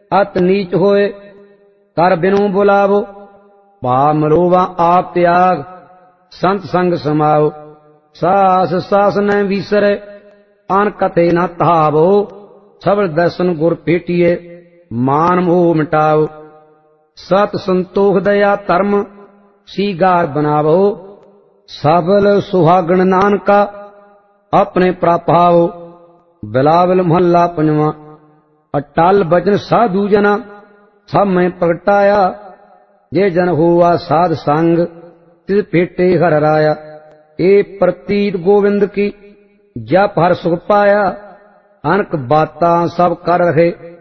अत नीच होए कर बिनु बुलावो। भाव मरोवा आप त्याग संत संग समाओ। सास सास न विसरे आन कथे न धावो। सबल दर्शन गुर भेटिए मान मोह मिटाओ। सत संतोख दया धर्म सीगार बनावो। सबल सुहागण नानका अपने प्रापाओ। बिलावल महला पंजवा। अटल बचन साधु जना सब में प्रगटाया। जे जन हुआ साध संग तिस भेटे हर राया। ए प्रतीत गोविंद की जप हर सुख पाया। अनक बातां सब कर रहे